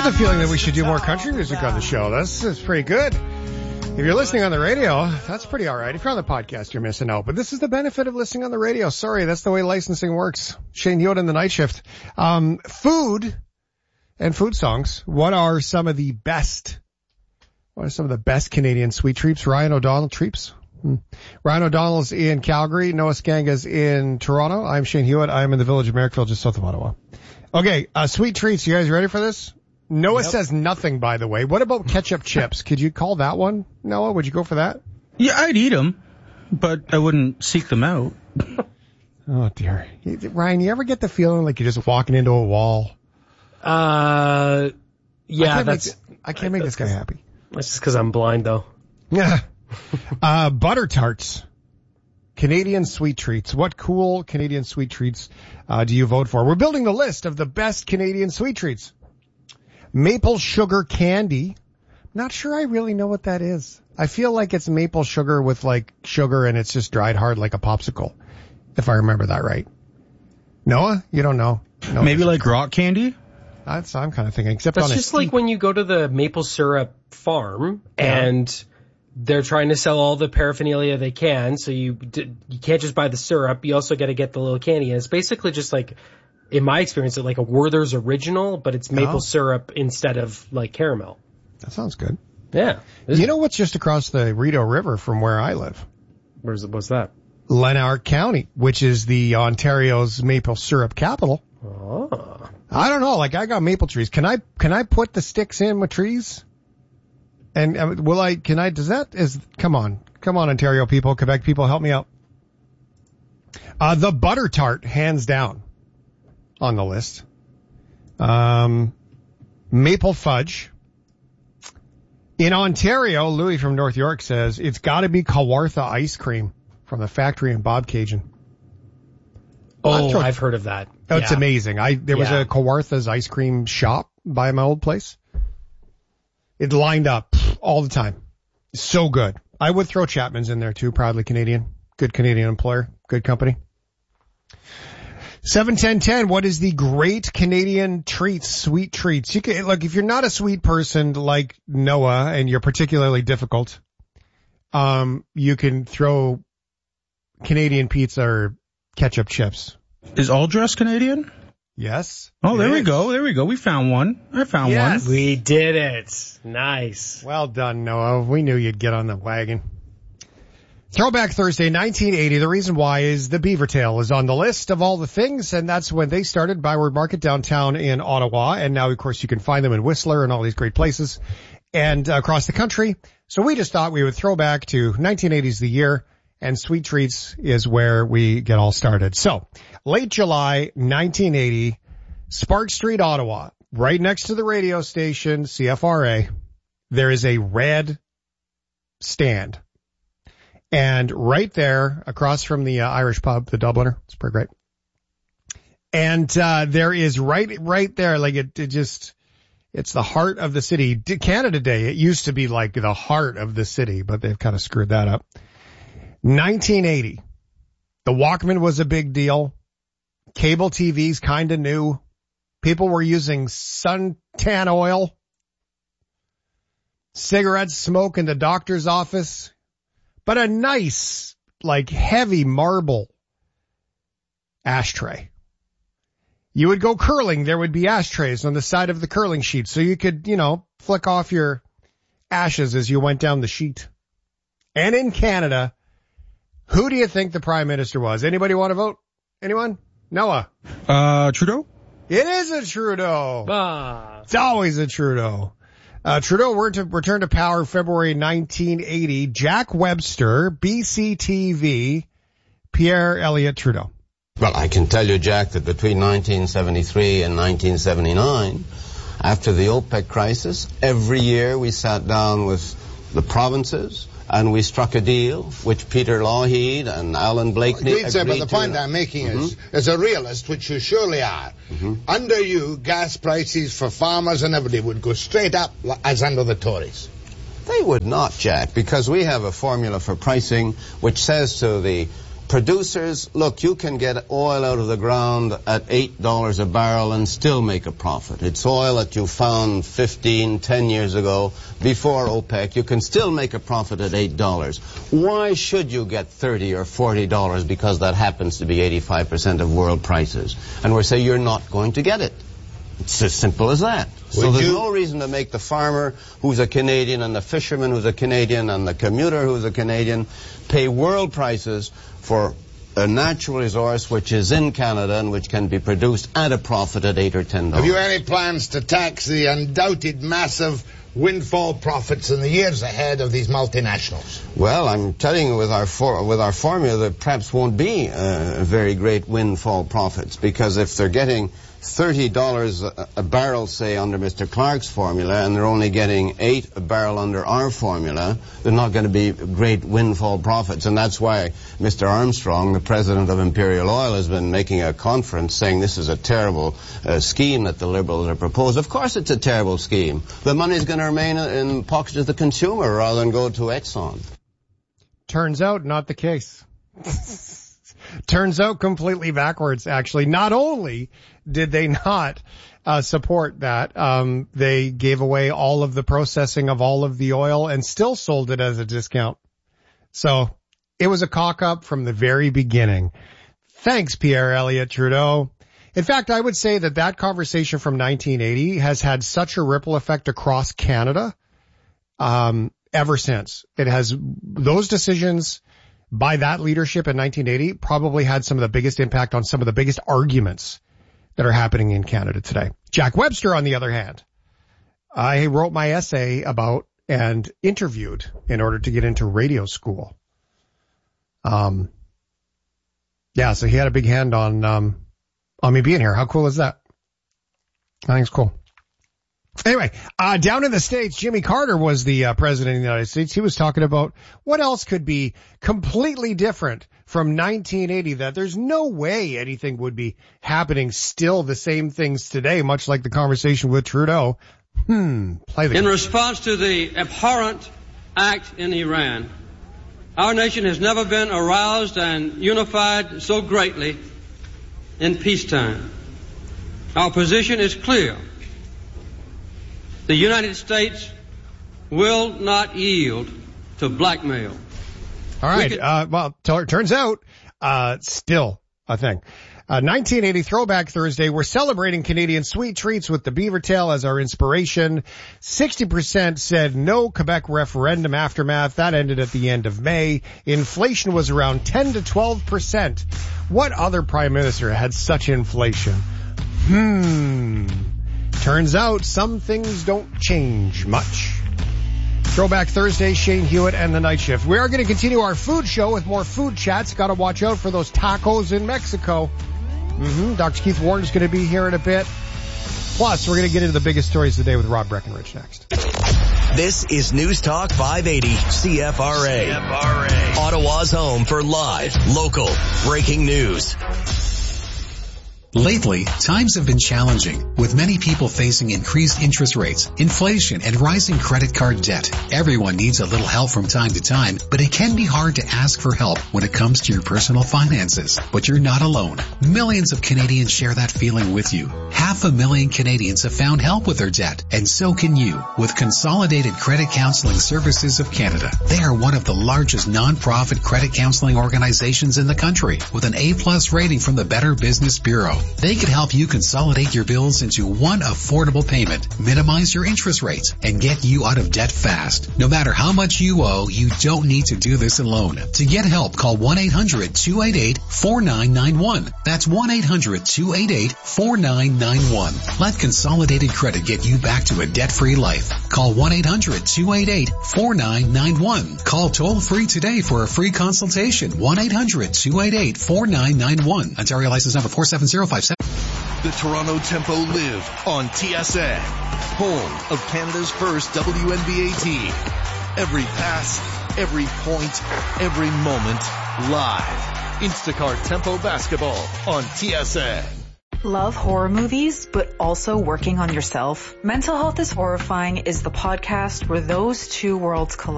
have the feeling that we should do more country music on the show. That's pretty good. If you're listening on the radio, that's pretty all right. If you're on the podcast, you're missing out. But this is the benefit of listening on the radio. Sorry, that's the way licensing works. Shane Hewitt in the night shift. Food and food songs. What are some of the best Canadian sweet treats? Ryan O'Donnell treats. Ryan O'Donnell's in Calgary. Noah Skanga's in Toronto. I'm Shane Hewitt. I'm in the village of Merrickville, just south of Ottawa. Okay, sweet treats. You guys ready for this? Noah says nothing, by the way. What about ketchup chips? Could you call that one, Noah? Would you go for that? Yeah, I'd eat them, but I wouldn't seek them out. Oh, dear. Ryan, you ever get the feeling like you're just walking into a wall? Yeah, I can't make this guy happy. That's just because I'm blind, though. Yeah. Butter tarts. Canadian sweet treats. What cool Canadian sweet treats do you vote for? We're building the list of the best Canadian sweet treats. Maple sugar candy. Not sure I really know what that is. I feel like it's maple sugar with like sugar and it's just dried hard like a popsicle, if I remember that right. Noah, you don't know? No, maybe like rock candy? That's what I'm kind of thinking. Except that's on just like when you go to the maple syrup farm and they're trying to sell all the paraphernalia they can, so you can't just buy the syrup. You also got to get the little candy. And it's basically just like, in my experience, it's like a Werther's original, but it's maple syrup instead of like caramel. That sounds good. Yeah. You know what's just across the Rideau River from where I live? What's that? Lanark County, which is the Ontario's maple syrup capital. Oh. I don't know. Like, I got maple trees. Can I put the sticks in with trees? And come on, Ontario people, Quebec people, help me out. The butter tart, hands down, on the list. Maple fudge. In Ontario, Louis from North York says it's got to be Kawartha ice cream from the factory in Bobcaygeon. Oh, I've heard of that. Oh, it's amazing. There was a Kawartha's ice cream shop by my old place. It lined up all the time. So good. I would throw Chapman's in there too, proudly Canadian. Good Canadian employer. Good company. 71010, what is the great Canadian treats, sweet treats? You can, look, if you're not a sweet person like Noah and you're particularly difficult, you can throw Canadian pizza or ketchup chips. Is All Dress Canadian? Yes. Oh, there we go. We found one. I found one. We did it. Nice. Well done, Noah. We knew you'd get on the wagon. Throwback Thursday, 1980. The reason why is the Beaver Tail is on the list of all the things, and that's when they started Byward Market downtown in Ottawa. And now, of course, you can find them in Whistler and all these great places and across the country. So we just thought we would throw back to 1980's the year, and Sweet Treats is where we get all started. So, late July 1980, Spark Street, Ottawa, right next to the radio station, CFRA, there is a red stand. And right there, across from the Irish pub, the Dubliner, it's pretty great. And there is right there, like it's the heart of the city. Canada Day, it used to be like the heart of the city, but they've kind of screwed that up. 1980, the Walkman was a big deal. Cable TV's kind of new. People were using suntan oil. Cigarettes, smoke in the doctor's office. But a nice, like, heavy marble ashtray. You would go curling, there would be ashtrays on the side of the curling sheet, so you could, flick off your ashes as you went down the sheet. And in Canada, who do you think the Prime Minister was? Anybody want to vote? Anyone? Noah? Trudeau? It is a Trudeau. It's always a Trudeau. Trudeau returned to power February 1980. Jack Webster, BCTV, Pierre Elliott Trudeau. Well, I can tell you, Jack, that between 1973 and 1979, after the OPEC crisis, every year we sat down with the provinces and we struck a deal, which Peter Lougheed and Alan Blakeney agreed to. But the point I'm making is, as a realist, which you surely are, under you, gas prices for farmers and everybody would go straight up as under the Tories. They would not, Jack, because we have a formula for pricing which says to the producers, look, you can get oil out of the ground at $8 a barrel and still make a profit. It's oil that you found 10 years ago before OPEC. You can still make a profit at $8. Why should you get $30 or $40 because that happens to be 85% of world prices? And we say you're not going to get it. It's as simple as that. So there's no reason to make the farmer who's a Canadian and the fisherman who's a Canadian and the commuter who's a Canadian pay world prices for a natural resource which is in Canada and which can be produced at a profit at $8 or $10. Have you any plans to tax the undoubted massive windfall profits in the years ahead of these multinationals? Well, I'm telling you with our formula that perhaps won't be very great windfall profits, because if they're getting $30 a barrel, say, under Mr. Clark's formula, and they're only getting $8 a barrel under our formula, they're not going to be great windfall profits. And that's why Mr. Armstrong, the president of Imperial Oil, has been making a conference saying this is a terrible scheme that the Liberals have proposed. Of course it's a terrible scheme. The money's going to remain in the pockets of the consumer rather than go to Exxon. Turns out not the case. Turns out completely backwards, actually. Not only did they not support that, they gave away all of the processing of all of the oil and still sold it as a discount. So it was a cock-up from the very beginning. Thanks, Pierre Elliott Trudeau. In fact, I would say that conversation from 1980 has had such a ripple effect across Canada ever since. It has, those decisions by that leadership in 1980 probably had some of the biggest impact on some of the biggest arguments that are happening in Canada today. Jack Webster, on the other hand, I wrote my essay about and interviewed in order to get into radio school. So he had a big hand on me being here. How cool is that? I think it's cool. Anyway, down in the States, Jimmy Carter was the president of the United States. He was talking about what else could be completely different from 1980, that there's no way anything would be happening still the same things today, much like the conversation with Trudeau. In response to the abhorrent act in Iran, our nation has never been aroused and unified so greatly in peacetime. Our position is clear. The United States will not yield to blackmail. All right. Turns out, still a thing. 1980 Throwback Thursday. We're celebrating Canadian sweet treats with the beaver tail as our inspiration. 60% said no Quebec referendum aftermath. That ended at the end of May. Inflation was around 10 to 12%. What other prime minister had such inflation? Turns out some things don't change much. Throwback Thursday, Shane Hewitt and the Night Shift. We are going to continue our food show with more food chats. Got to watch out for those tacos in Mexico. Dr. Keith Warren is going to be here in a bit. Plus, we're going to get into the biggest stories of the day with Rob Breckenridge next. This is News Talk 580 CFRA. Ottawa's home for live, local, breaking news. Lately, times have been challenging, with many people facing increased interest rates, inflation, and rising credit card debt. Everyone needs a little help from time to time, but it can be hard to ask for help when it comes to your personal finances. But you're not alone. Millions of Canadians share that feeling with you. 500,000 Canadians have found help with their debt, and so can you, with Consolidated Credit Counseling Services of Canada. They are one of the largest non-profit credit counseling organizations in the country, with an A+ rating from the Better Business Bureau. They can help you consolidate your bills into one affordable payment, minimize your interest rates, and get you out of debt fast. No matter how much you owe, you don't need to do this alone. To get help, call 1-800-288-4991. That's 1-800-288-4991. Let Consolidated Credit get you back to a debt-free life. Call 1-800-288-4991. Call toll-free today for a free consultation. 1-800-288-4991. Ontario license number 47057. The Toronto Tempo live on TSN, home of Canada's first WNBA team. Every pass, every point, every moment, live. Instacart Tempo Basketball on TSN. Love horror movies, but also working on yourself? Mental Health is Horrifying is the podcast where those two worlds collide.